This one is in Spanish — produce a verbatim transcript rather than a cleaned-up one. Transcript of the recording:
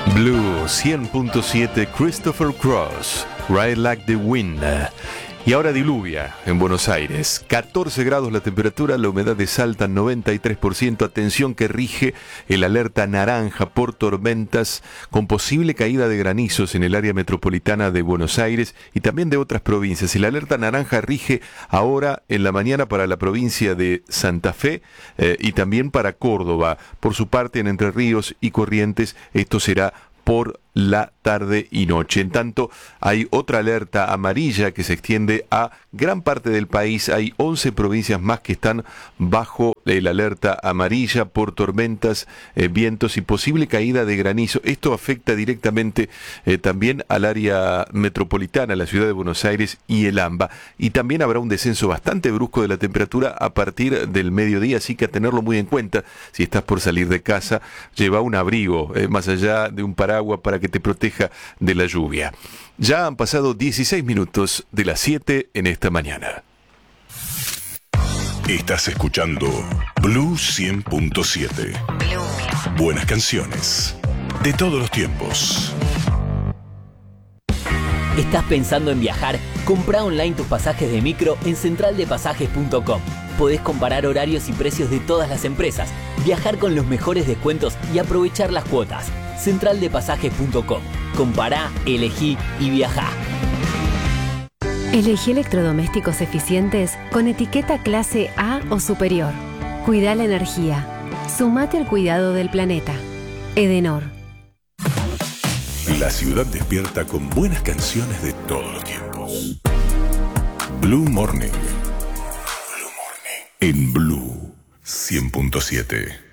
Blue cien punto siete, Christopher Cross, Ride Like the Wind. Y ahora diluvia en Buenos Aires. catorce grados la temperatura, la humedad es alta, noventa y tres por ciento. Atención que rige el alerta naranja por tormentas con posible caída de granizos en el área metropolitana de Buenos Aires y también de otras provincias. El alerta naranja rige ahora en la mañana para la provincia de Santa Fe eh, y también para Córdoba. Por su parte, en Entre Ríos y Corrientes, esto será por la tarde y noche. En tanto, hay otra alerta amarilla que se extiende a gran parte del país. Hay once provincias más que están bajo el alerta amarilla por tormentas, eh, vientos y posible caída de granizo. Esto afecta directamente eh, también al área metropolitana, la ciudad de Buenos Aires y el AMBA. Y también habrá un descenso bastante brusco de la temperatura a partir del mediodía, así que a tenerlo muy en cuenta. Si estás por salir de casa, lleva un abrigo, eh, más allá de un paraguas para que te proteja de la lluvia. Ya han pasado dieciséis minutos de las siete en esta mañana. Estás escuchando Blue cien punto siete. Buenas canciones de todos los tiempos. ¿Estás pensando en viajar? Comprá online tus pasajes de micro en central de pasajes punto com. Podés comparar horarios y precios de todas las empresas, viajar con los mejores descuentos y aprovechar las cuotas. central de pasajes punto com. Compará, elegí y viajá. Elegí electrodomésticos eficientes con etiqueta clase A o superior. Cuidá la energía. Sumate al cuidado del planeta. Edenor. La ciudad despierta con buenas canciones de todos los tiempos. Blue Morning. Blue Morning. En Blue cien punto siete.